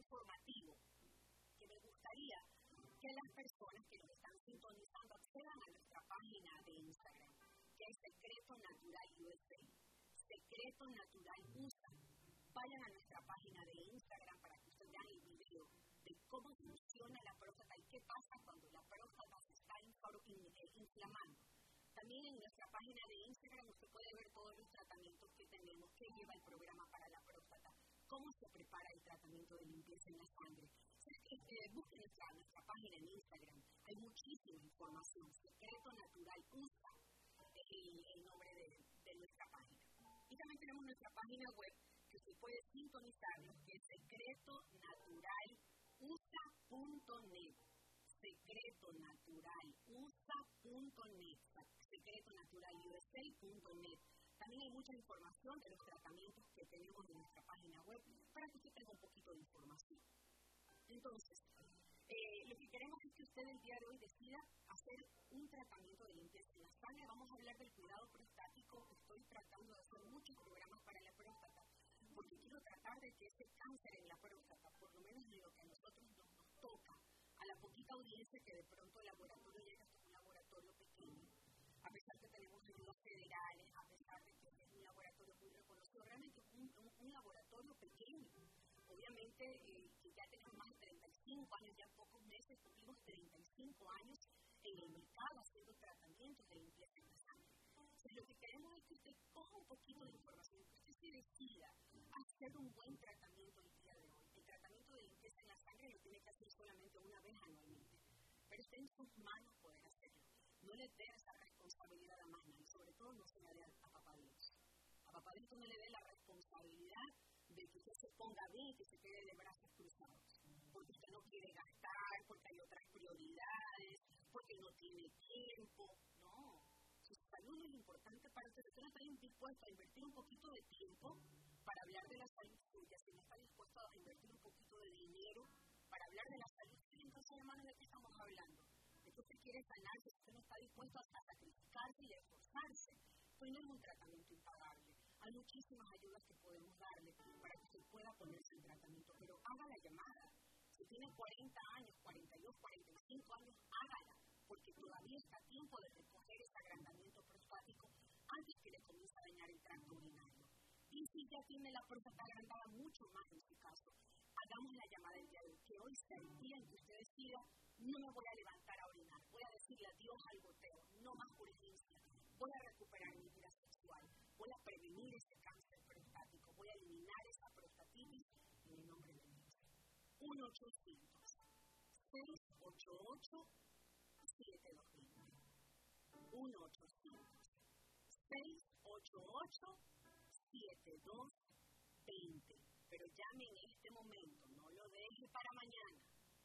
informativo que me gustaría que las personas que nos están sintonizando accedan a nuestra página de Instagram, que es Secreto Natural USA. Secreto Natural USA. Vayan a nuestra página de Instagram para que ustedes vean el video de cómo funciona la próstata y qué pasa cuando la próstata se está inflamando. También en nuestra página de Instagram usted puede ver todos los tratamientos que tenemos, que lleva el programa para la próstata, cómo se prepara el tratamiento de limpieza en la sangre. Busquen nuestra página en Instagram, hay muchísima información. Secreto Natural USA es el nombre de nuestra página. Y también tenemos nuestra página web que usted puede sintonizarnos, que es secretonaturalusa.net. secretonaturalusa.net, secretonaturalusa.net. También hay mucha información de los tratamientos que tenemos en nuestra página web para que usted tenga un poquito de información. Entonces, lo que queremos es que usted el día de hoy decida hacer un tratamiento de limpieza en la sangre. Vamos a hablar del cuidado prostático. Estoy tratando de hacer muchos programas para la próstata porque quiero tratar de que ese cáncer en la próstata, por lo menos en lo que a nosotros nos toca, a la poquita audiencia que de pronto el laboratorio llega hasta un laboratorio pequeño, a pesar que tenemos ayudas federales, a pesar de que es un laboratorio muy reconocido, realmente un laboratorio pequeño. Obviamente, que ya tenemos más de 35 años, ya en pocos meses tuvimos 35 años en el mercado haciendo tratamientos de limpieza en la sangre. Entonces, lo que queremos es que usted coja un poquito de información, que usted se decida a hacer un buen tratamiento el día de hoy. El tratamiento de limpieza en la sangre lo tiene que hacer solamente una vez anualmente, pero está en sus manos poder hacerlo. No le dé esa responsabilidad a más nadie, sobre todo no se la dé a papá Dios. A papá Dios no le dé la responsabilidad de que usted se ponga bien, que se quede de brazos cruzados, porque usted no quiere gastar, porque hay otras prioridades, porque no tiene tiempo. No, su salud es importante para usted. Usted no está dispuesto a invertir un poquito de tiempo para hablar de la salud suya, si no está dispuesto a invertir un poquito de dinero para hablar de la salud suya, entonces, hermanos, ¿de qué estamos hablando? De que usted quiere sanarse, usted no está dispuesto a sacrificarse y a esforzarse. Pues no es un tratamiento impagable. Hay muchísimas ayudas que podemos darle para que usted pueda ponerse en tratamiento, pero haga la llamada. Si tiene 40 años, 42, 45 años, hágala, porque todavía está a tiempo de recoger ese agrandamiento prostático antes que le comience a dañar el tracto urinario. Y si ya tiene la próstata agrandada, mucho más en su caso, hagamos la llamada el día de hoy, que hoy sea el día en que usted decida, no me voy a levantar a orinar, voy a decirle adiós al goteo, no más urgencia, voy a recuperar mi vida sexual, voy a prevenir ese cáncer prostático, voy a eliminar esa prostatitis en el nombre de Dios. 1-800-688-7220. 1-800-688-7220. Pero llame en este momento, no lo deje para mañana.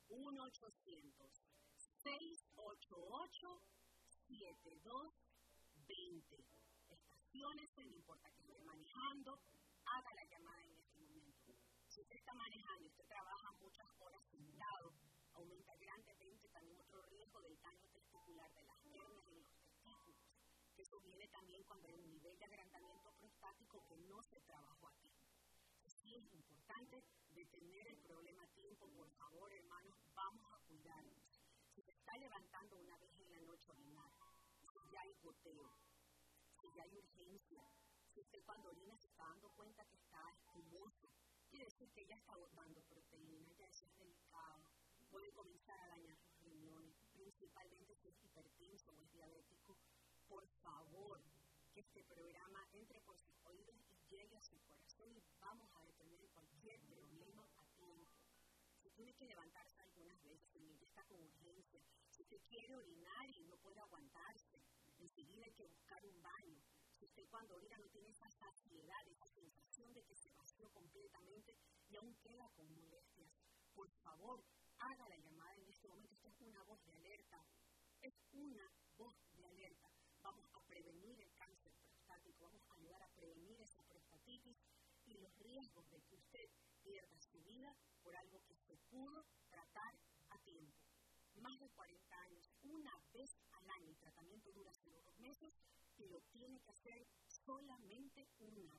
1-800-688-7220. Estaciónese, no importa que esté manejando, haga la llamada en este momento. Si usted está manejando y usted trabaja muchas horas sentado, aumenta grandemente también otro riesgo del daño testicular de las hernias en los testículos, que eso viene también cuando hay un nivel de agrandamiento prostático que no se trabajó a tiempo. Sí es importante detener el problema a tiempo, por favor, hermanos, vamos a cuidarnos. Si se está levantando una vez en la noche a orinar, si ya hay goteo, si ya hay urgencia, si usted cuando orina se está dando cuenta que está espumoso, quiere decir que ya está botando proteína, ya eso es delicado, puede comenzar a dañar sus riñones, principalmente si es hipertenso o es diabético. Por favor, que este programa entre por sus oídos y llegue a su corazón y vamos a detener cualquier problema a tiempo. Si tiene que levantarse algunas veces, si está con urgencia, si usted quiere orinar y no puede aguantarse, enseguida hay que buscar un baño. Si usted cuando orina no tiene esa saciedad, esa sensación de que se vació completamente y aún queda con molestias, por favor, haga la llamada en este momento. Esta es una voz de alerta. Es una voz de alerta. Vamos a prevenir el cáncer prostático, vamos a ayudar a prevenir esa prostatitis y los riesgos de que usted pierda su vida por algo que se pudo tratar a tiempo. Más de 40 años, una vez al año, el tratamiento dura solo 2 meses y lo tiene que hacer solamente una